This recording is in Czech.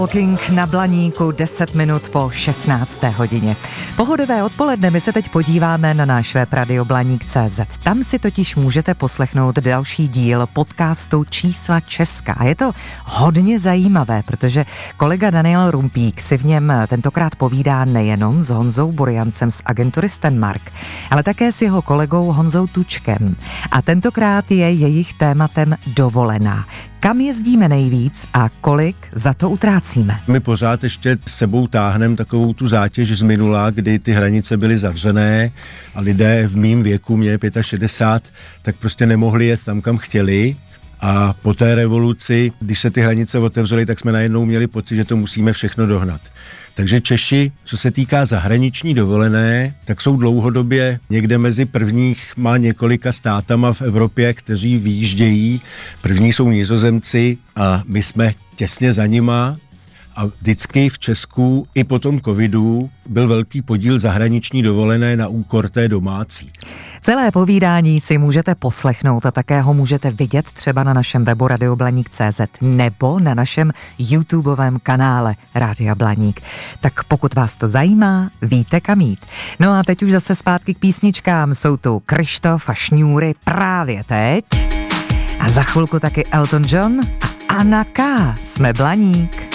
Walking na Blaníku 10 minut po 16. hodině. Pohodové odpoledne, my se teď podíváme na náš web Radio Blaník.cz. Tam si totiž můžete poslechnout další díl podcastu Čísla Česka. A je to hodně zajímavé, protože kolega Daniel Rumpík si v něm tentokrát povídá nejenom s Honzou Buriancem z agentury Stenmark, ale také s jeho kolegou Honzou Tučkem. A tentokrát je jejich tématem dovolená. Kam jezdíme nejvíc a kolik za to utrácíme? My pořád ještě s sebou táhneme takovou tu zátěž z minula, kdy ty hranice byly zavřené a lidé v mým věku, mě je 65, tak prostě nemohli jet tam, kam chtěli. A po té revoluci, když se ty hranice otevřely, tak jsme najednou měli pocit, že to musíme všechno dohnat. Takže Češi, co se týká zahraniční dovolené, tak jsou dlouhodobě někde mezi prvních několika státama v Evropě, kteří vyjíždějí. První jsou Nizozemci a my jsme těsně za nima. A vždycky v Česku i po tom covidu byl velký podíl zahraniční dovolené na úkor té domácí. Celé povídání si můžete poslechnout a také ho můžete vidět třeba na našem webu radioblaník.cz nebo na našem YouTubeovém kanále Rádia Blaník. Tak pokud vás to zajímá, víte kam jít. No a teď už zase zpátky k písničkám. Jsou tu Kryštof a Šňůry právě teď. A za chvilku taky Elton John a Anna K. Jsme Blaník.